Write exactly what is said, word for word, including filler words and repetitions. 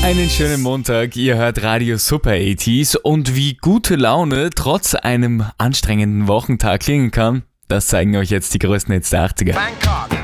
Einen schönen Montag, ihr hört Radio Super achtziger und wie gute Laune trotz einem anstrengenden Wochentag klingen kann, das zeigen euch jetzt die größten Hits der achtziger.